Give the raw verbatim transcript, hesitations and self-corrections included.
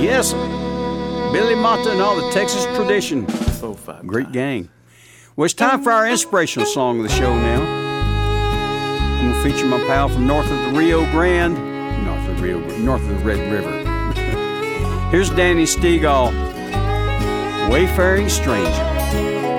Yes, Billy Mata and all the Texas tradition. Four, five Great times. gang. Well, it's time for our inspirational song of the show now. I'm going to feature my pal from north of the Rio Grande, north of the Rio, north of the Red River. Here's Danny Stegall, Wayfaring Stranger.